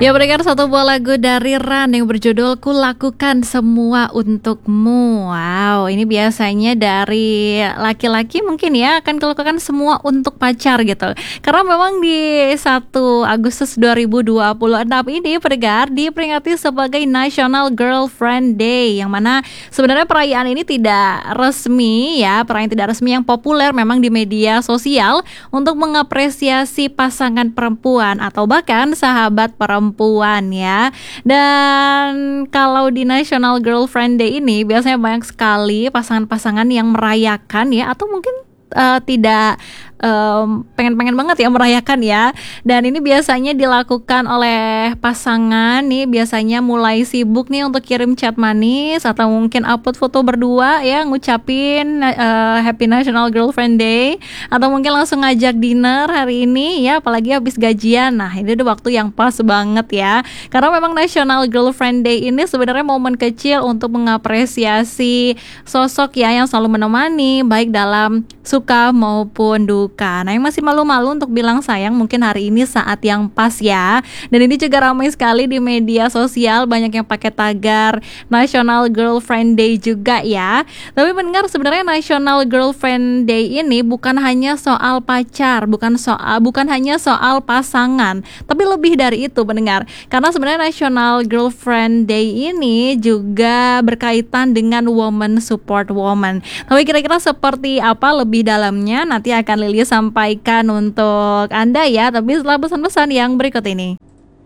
Ya, pendengar, satu buah lagu dari Ran yang berjudul Ku Lakukan Semua Untukmu. Wow, ini biasanya dari laki-laki mungkin ya akan melakukan semua untuk pacar gitu. Karena memang di 1 Agustus 2026 ini, pendengar, diperingati sebagai National Girlfriend Day, yang mana sebenarnya perayaan ini tidak resmi ya, perayaan tidak resmi yang populer memang di media sosial untuk mengapresiasi pasangan perempuan atau bahkan sahabat perempuan ya. Dan kalau di National Girlfriend Day ini biasanya banyak sekali pasangan-pasangan yang merayakan ya, atau mungkin tidak pengen-pengen banget ya merayakan ya. Dan ini biasanya dilakukan oleh pasangan nih, biasanya mulai sibuk nih untuk kirim chat manis atau mungkin upload foto berdua ya, ngucapin Happy National Girlfriend Day, atau mungkin langsung ngajak dinner hari ini ya, apalagi habis gajian. Nah, ini udah waktu yang pas banget ya, karena memang National Girlfriend Day ini sebenarnya momen kecil untuk mengapresiasi sosok ya yang selalu menemani baik dalam suka maupun duka. Nah, yang masih malu-malu untuk bilang sayang, mungkin hari ini saat yang pas ya. Dan ini juga ramai sekali di media sosial, banyak yang pakai tagar National Girlfriend Day juga ya. Tapi pendengar, sebenarnya National Girlfriend Day ini bukan hanya soal pacar, bukan hanya soal pasangan, tapi lebih dari itu pendengar. Karena sebenarnya National Girlfriend Day ini juga berkaitan dengan woman support woman. Tapi kira-kira seperti apa lebih dalamnya nanti akan Lili sampaikan untuk Anda ya, tapi setelah pesan-pesan yang berikut ini.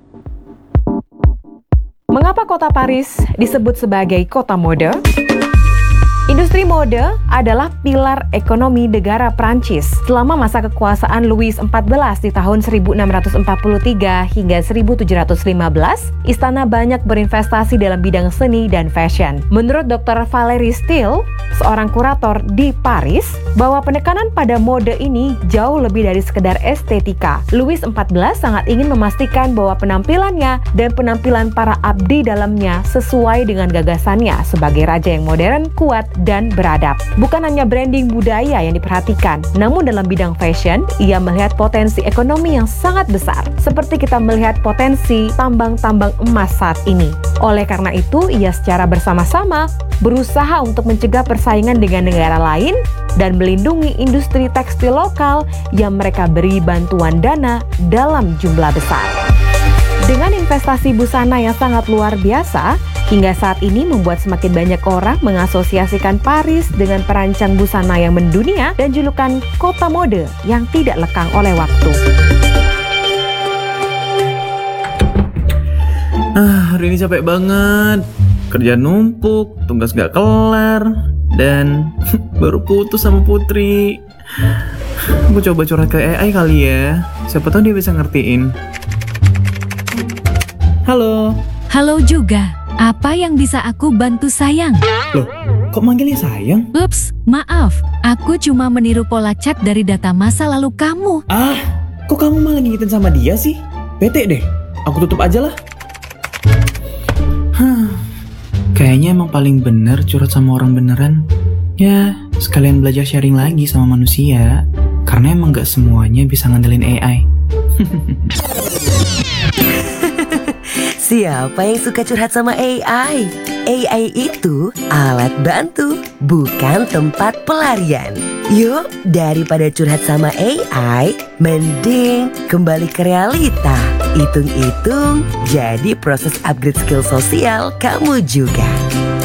Mengapa kota Paris disebut sebagai kota mode? Industri mode adalah pilar ekonomi negara Prancis. Selama masa kekuasaan Louis XIV di tahun 1643 hingga 1715, istana banyak berinvestasi dalam bidang seni dan fashion. Menurut Dr. Valérie Steele, seorang kurator di Paris, bahwa penekanan pada mode ini jauh lebih dari sekedar estetika. Louis XIV sangat ingin memastikan bahwa penampilannya dan penampilan para abdi dalamnya sesuai dengan gagasannya sebagai raja yang modern, kuat, dan beradab. Bukan hanya branding budaya yang diperhatikan, namun dalam bidang fashion, ia melihat potensi ekonomi yang sangat besar, seperti kita melihat potensi tambang-tambang emas saat ini. Oleh karena itu, ia secara bersama-sama berusaha untuk mencegah persaingan dengan negara lain dan melindungi industri tekstil lokal yang mereka beri bantuan dana dalam jumlah besar. Dengan investasi busana yang sangat luar biasa, hingga saat ini membuat semakin banyak orang mengasosiasikan Paris dengan perancang busana yang mendunia dan julukan kota mode yang tidak lekang oleh waktu. Hari ini capek banget. Kerjaan numpuk, tugas gak kelar, dan baru putus sama Putri. Gue coba curhat ke AI kali ya, siapa tahu dia bisa ngertiin. Halo. Halo juga. Apa yang bisa aku bantu sayang? Loh, kok manggilnya sayang? Ups, maaf. Aku cuma meniru pola chat dari data masa lalu kamu. Kok kamu malah ngingetin sama dia sih? Bete deh, aku tutup aja lah. Kayaknya emang paling bener curhat sama orang beneran. Ya, sekalian belajar sharing lagi sama manusia. Karena emang gak semuanya bisa ngandelin AI. Siapa yang suka curhat sama AI? AI itu alat bantu, bukan tempat pelarian. Yuk, daripada curhat sama AI, mending kembali ke realita. Hitung-hitung, jadi proses upgrade skill sosial kamu juga.